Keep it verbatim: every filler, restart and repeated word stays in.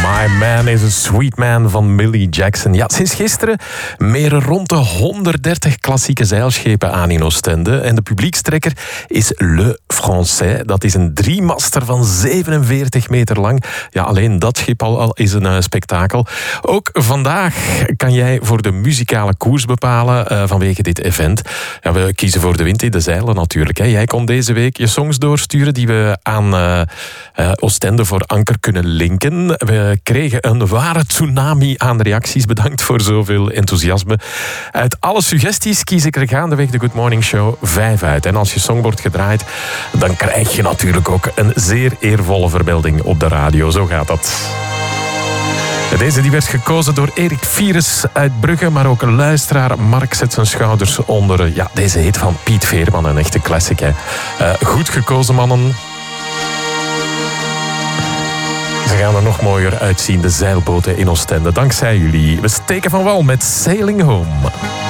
My Man is a Sweet Man van Millie Jackson. Ja, sinds gisteren meren rond de honderddertig klassieke zeilschepen aan in Oostende. En de publiekstrekker is Le Français. Dat is een driemaster van zevenenveertig meter lang. Ja, alleen dat schip al, al is een uh, spektakel. Ook vandaag kan jij voor de muzikale koers bepalen uh, vanwege dit event. Ja, we kiezen voor de wind in de zeilen natuurlijk. Hè. Jij kon deze week je songs doorsturen die we aan uh, uh, Oostende voor Anker kunnen linken. We kregen een ware tsunami aan reacties. Bedankt voor zoveel enthousiasme. Uit alle suggesties kies ik er gaandeweg de Good Morning Show vijf uit. En als je song wordt gedraaid, dan krijg je natuurlijk ook een zeer eervolle vermelding op de radio. Zo gaat dat. Deze die werd gekozen door Erik Vieres uit Brugge, maar ook een luisteraar. Mark zet zijn schouders onder ja, deze hit van Piet Veerman, een echte classic. Hè. Uh, goed gekozen, mannen. Ze gaan er nog mooier uitzien, de zeilboten in Oostende. Dankzij jullie. We steken van wal met Sailing Home.